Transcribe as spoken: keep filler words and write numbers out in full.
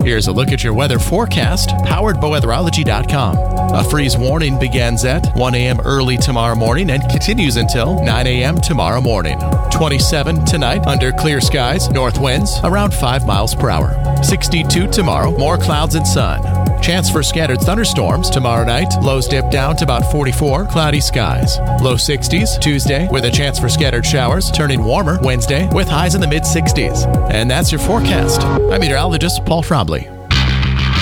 Here's a look at your weather forecast, powered by weatherology dot com. A freeze warning begins at one a.m. early tomorrow morning and continues until nine a.m. tomorrow morning. twenty-seven tonight under clear skies, north winds around five miles per hour. sixty-two tomorrow, more clouds and sun. Chance for scattered thunderstorms tomorrow night. Lows dip down to about forty-four, cloudy skies. Low sixties Tuesday with a chance for scattered showers, turning warmer Wednesday with highs in the mid sixties. And that's your forecast. I'm meteorologist Paul Trombley.